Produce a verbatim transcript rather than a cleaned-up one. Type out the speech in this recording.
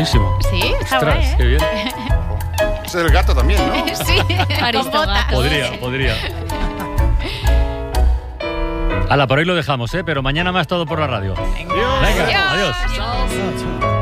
buenísimo. Sí, está Ostras, guay, ¿eh? qué bien. Ese es el gato también, ¿no? Sí, con botas. Podría, podría. Hala, por hoy lo dejamos, ¿eh? Pero mañana más todo por la radio. Venga. Venga, Adiós. adiós.